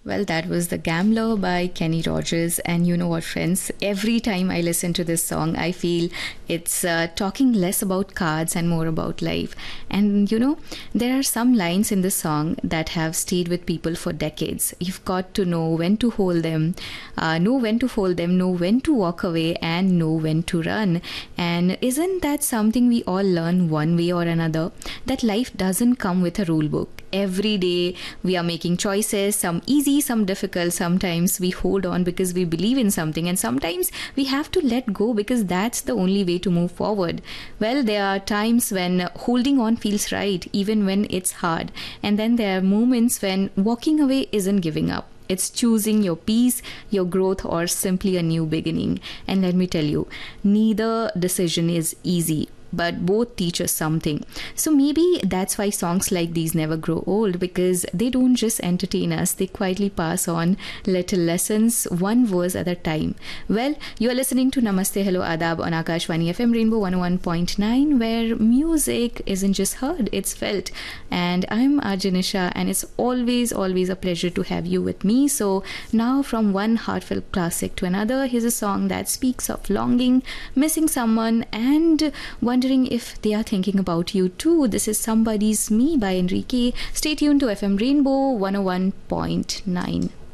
Well, that was The Gambler by Kenny Rogers. And you know what, friends? Every time I listen to this song, I feel it's talking less about cards and more about life. And you know, there are some lines in this song that have stayed with people for decades. You've got to know when to hold them, know when to fold them, know when to walk away, and know when to run. And isn't that something we all learn one way or another? That life doesn't come with a rule book. Every day we are making choices, some easy, some difficult. Sometimes we hold on because we believe in something, and sometimes we have to let go because that's the only way to move forward. Well, there are times when holding on feels right, even when it's hard. And then there are moments when walking away isn't giving up. It's choosing your peace, your growth, or simply a new beginning. And let me tell you, neither decision is easy, but both teach us something. So maybe that's why songs like these never grow old, because they don't just entertain us, they quietly pass on little lessons, one verse at a time. Well, you're listening to Namaste Hello Adab on Akashvani FM Rainbow 101.9, where music isn't just heard, it's felt. And I'm Arjanisha, and it's always a pleasure to have you with me. So now, from one heartfelt classic to another, here's a song that speaks of longing, missing someone, and wondering if they are thinking about you too. This is Somebody's Me by Enrique. Stay tuned to FM Rainbow 101.9.